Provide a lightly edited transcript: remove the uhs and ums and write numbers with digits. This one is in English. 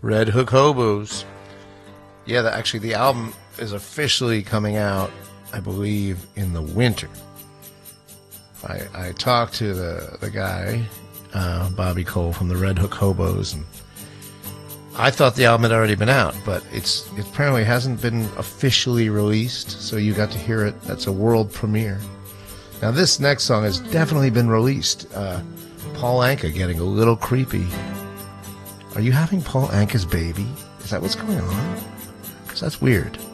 Red Hook Hobos. Yeah, actually, the album is officially coming out, I believe, in the winter. I talked to the guy, Bobby Cole from the Red Hook Hobos, and I thought the album had already been out, but it apparently hasn't been officially released, so you got to hear it. That's a world premiere. Now, this next song has definitely been released. Paul Anka getting a little creepy. Are you having Paul Anka's baby? Is that what's going on? Because that's weird.